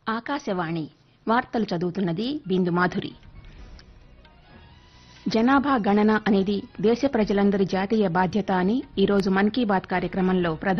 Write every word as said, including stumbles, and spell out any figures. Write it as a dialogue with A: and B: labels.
A: ఆకాశవాణి వార్తలు చదువుతున్నది బిందు మాధురి. జనాభా గణన అనేది దేశ ప్రజలందరి జాతీయ బాధ్యత అని ఈరోజు మన్ కీ బాత్ కార్యక్రమంలో ప్రధానమంత్రి